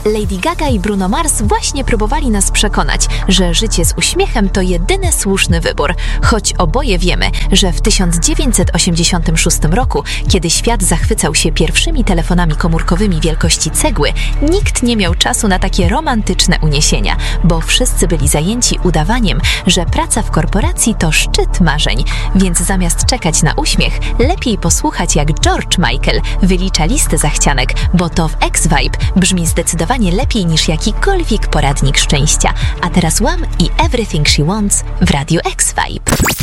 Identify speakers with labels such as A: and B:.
A: Lady Gaga i Bruno Mars właśnie próbowali nas przekonać, że życie z uśmiechem to jedyny słuszny wybór, choć oboje wiemy, że w 1986 roku, kiedy świat zachwycał się pierwszymi telefonami komórkowymi wielkości cegły, nikt nie miał czasu na takie romantyczne uniesienia, bo wszyscy byli zajęci udawaniem, że praca w korporacji to szczyt marzeń, więc zamiast czekać na uśmiech, lepiej posłuchać, jak George Michael wylicza listę zachcianek, bo to w X-Vibe brzmi zdecydowanie lepiej niż jakikolwiek poradnik szczęścia. A teraz Wham i Everything She Wants w Radiu X-Vibe.